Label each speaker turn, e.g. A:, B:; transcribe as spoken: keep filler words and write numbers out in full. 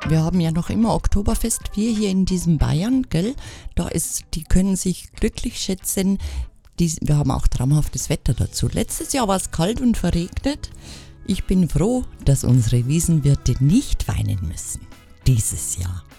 A: Wir haben ja noch immer Oktoberfest, wir hier in diesem Bayern, gell? Da ist, die können sich glücklich schätzen. Die, wir haben auch traumhaftes Wetter dazu. Letztes Jahr war es kalt und verregnet. Ich bin froh, dass unsere Wiesenwirte nicht weinen müssen. Dieses Jahr.